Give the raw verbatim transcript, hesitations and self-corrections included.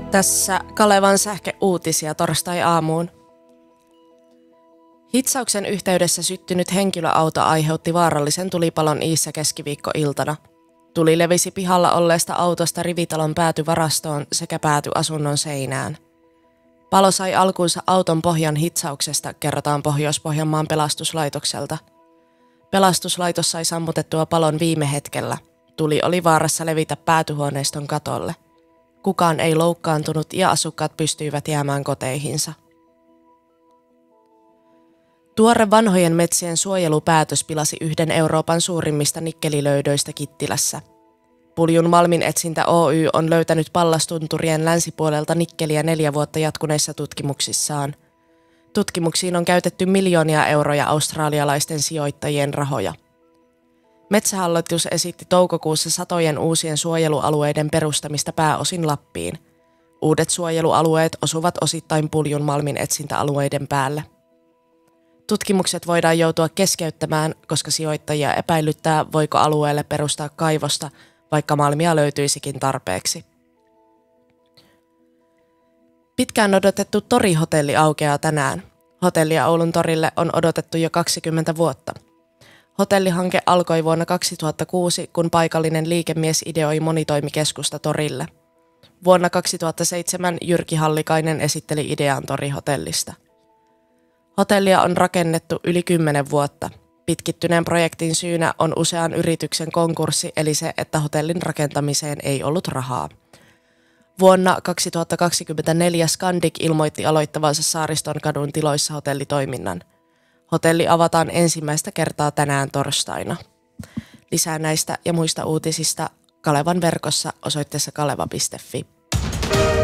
Tässä Kalevan sähkeuutisia torstai-aamuun. Hitsauksen yhteydessä syttynyt henkilöauto aiheutti vaarallisen tulipalon Iissä keskiviikkoiltana. Tuli levisi pihalla olleesta autosta rivitalon päätyvarastoon sekä päätyasunnon seinään. Palo sai alkuunsa auton pohjan hitsauksesta, kerrotaan Pohjois-Pohjanmaan pelastuslaitokselta. Pelastuslaitos sai sammutettua palon viime hetkellä. Tuli oli vaarassa levitä päätyhuoneiston katolle. Kukaan ei loukkaantunut ja asukkaat pystyivät jäämään koteihinsa. Tuore vanhojen metsien suojelupäätös pilasi yhden Euroopan suurimmista nikkelilöydöistä Kittilässä. Puljun malminetsintä Oy on löytänyt Pallastunturien länsipuolelta nikkeliä neljä vuotta jatkuneissa tutkimuksissaan. Tutkimuksiin on käytetty miljoonia euroja australialaisten sijoittajien rahoja. Metsähallitus esitti toukokuussa satojen uusien suojelualueiden perustamista pääosin Lappiin. Uudet suojelualueet osuvat osittain Puljun malminetsintäalueiden päälle. Tutkimukset voidaan joutua keskeyttämään, koska sijoittajia epäilyttää, voiko alueelle perustaa kaivosta, vaikka malmia löytyisikin tarpeeksi. Pitkään odotettu Tori-hotelli aukeaa tänään. Hotellia Oulun torille on odotettu jo kaksikymmentä vuotta. Hotellihanke alkoi vuonna kaksituhattakuusi, kun paikallinen liikemies ideoi monitoimikeskusta torille. Vuonna kaksituhattaseitsemän Jyrki Hallikainen esitteli idean Tori-hotellista. Hotellia on rakennettu yli kymmenen vuotta. Pitkittyneen projektin syynä on usean yrityksen konkurssi, eli se, että hotellin rakentamiseen ei ollut rahaa. Vuonna kaksituhattakaksikymmentäneljä Scandic ilmoitti aloittavansa Saaristonkadun tiloissa hotellitoiminnan. Hotelli avataan ensimmäistä kertaa tänään torstaina. Lisää näistä ja muista uutisista Kalevan verkossa osoitteessa kaleva piste fi.